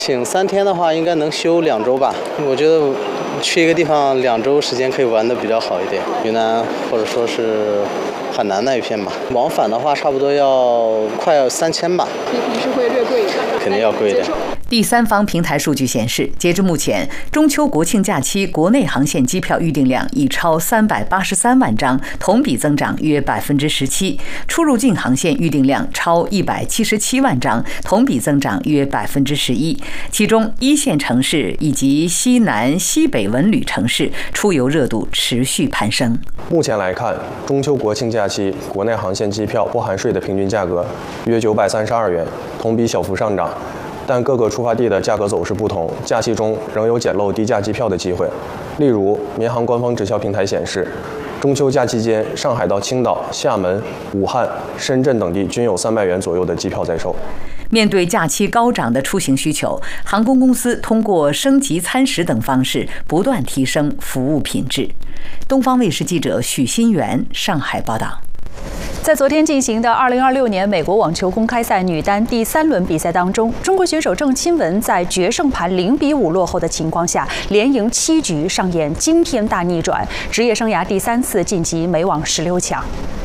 请3天的话，应该能休2周吧。我觉得去一个地方2周时间可以玩得比较好一点，云南或者说是海南那一片吧。往返的话，差不多快要3000吧。 比平时会略贵一点， 肯定要贵一点。 第三方平台数据显示，截至目前，中秋国庆假期国内航线机票预订量已超383万张，同比增长约17%；出入境航线预订量超177万张，同比增长约11%。其中，一线城市以及西南、西北文旅城市出游热度持续攀升。 目前来看，中秋国庆假期国内航线机票不含税的平均价格约932元，同比小幅上涨。但各个出发地的价格走势不同，假期中仍有捡漏低价机票的机会。例如，民航官方直销平台显示，中秋假期间，上海到青岛、厦门、武汉、深圳等地均有300元左右的机票在售。 面对假期高涨的出行需求，航空公司通过升级餐食等方式，不断提升服务品质。东方卫视记者许新元上海报道。 在昨天进行的2026年美国网球公开赛女单第3轮比赛当中，中国选手郑钦文在决胜盘0-5落后的情况下，连赢7局，上演惊天大逆转，职业生涯第3次晋级美网16强。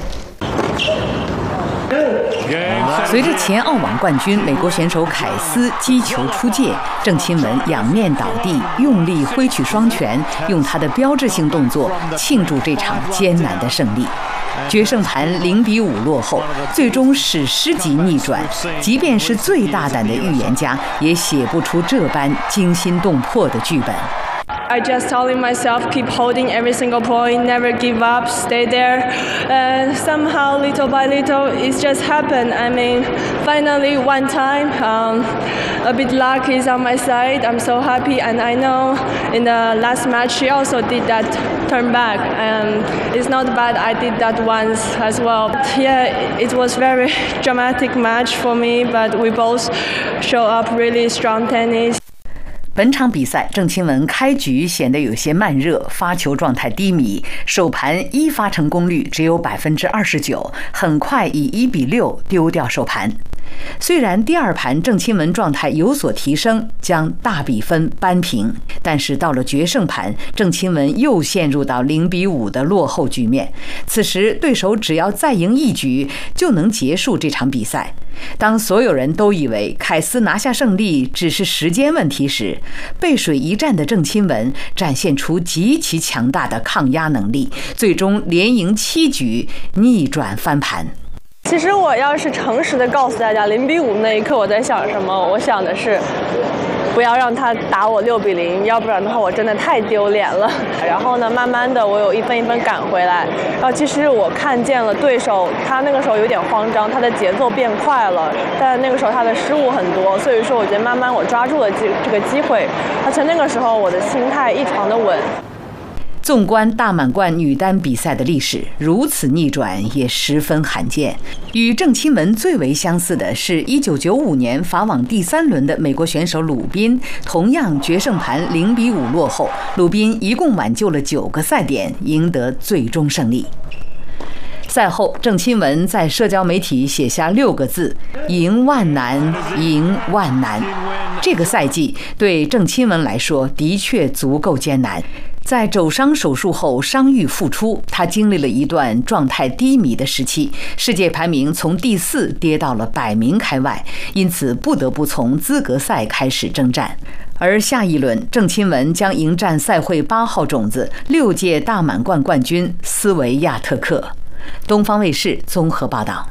随着前澳网冠军美国选手凯斯击球出界，郑钦文仰面倒地，用力挥取双拳，用他的标志性动作庆祝这场艰难的胜利。决胜盘0-5落后，最终史诗级逆转。即便是最大胆的预言家，也写不出这般惊心动魄的剧本。 I just telling myself, keep holding every single point, never give up, stay there. And somehow, little by little, it's just happened. I mean, finally, one time, a bit luck is on my side. I'm so happy, and I know in the last match, she also did that turn back. And it's not bad, I did that once as well. Yeah, it was very dramatic match for me, but we both show up really strong tennis. 本场比赛，郑钦文开局显得有些慢热，发球状态低迷，首盘1发成功率只有29%，很快以1-6丢掉首盘。虽然第2盘郑钦文状态有所提升，将大比分扳平，但是到了决胜盘，郑钦文又陷入到0-5的落后局面。此时对手只要再赢1局就能结束这场比赛。当所有人都以为凯斯拿下胜利只是时间问题时，背水一战的郑钦文展现出极其强大的抗压能力，最终连赢7局，逆转翻盘。 其实我要是诚实的告诉大家，0-5那一刻我在想什么？我想的是，不要让他打我6-0，要不然的话我真的太丢脸了。然后呢，慢慢的我有一分一分赶回来。然后其实我看见了对手，他那个时候有点慌张，他的节奏变快了，但那个时候他的失误很多，所以说我觉得慢慢我抓住了这个机会，而且那个时候我的心态异常的稳。 纵观大满贯女单比赛的历史，如此逆转也十分罕见。与郑钦文最为相似的是1995年法网第3轮的美国选手鲁宾，同样决胜盘0-5落后，鲁宾一共挽救了9个赛点，赢得最终胜利。赛后，郑钦文在社交媒体写下6个字：赢万难，赢万难。这个赛季对郑钦文来说的确足够艰难。在肘伤手术后伤愈复出，他经历了一段状态低迷的时期，世界排名从第4跌到了100名开外，因此不得不从资格赛开始征战。而下一轮，郑钦文将迎战赛会8号种子6届大满贯冠军斯维亚特克。东方卫视综合报道。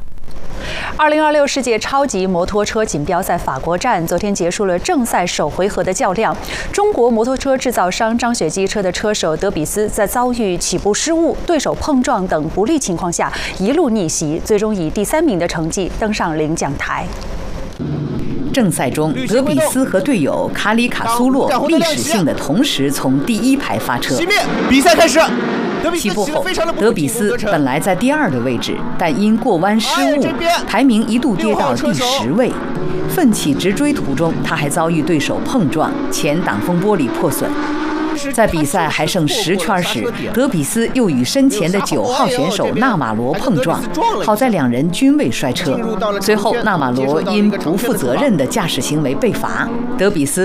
2026世界超级摩托车锦标赛法国站昨天结束了正赛首回合的较量。中国摩托车制造商张雪机车的车手德比斯在遭遇起步失误、对手碰撞等不利情况下，一路逆袭，最终以第3名的成绩登上领奖台。 正赛中，德比斯和队友卡里卡苏洛历史性的同时从第1排发车。 比赛开始。 起步后，德比斯本来在第2的位置，但因过弯失误，排名一度跌到第10位。奋起直追途中，他还遭遇对手碰撞，前挡风玻璃破损。 在比赛还剩10圈时，德比斯又与身前的9号选手纳马罗碰撞，好在2人均未摔车。随后，纳马罗因不负责任的驾驶行为被罚，德比斯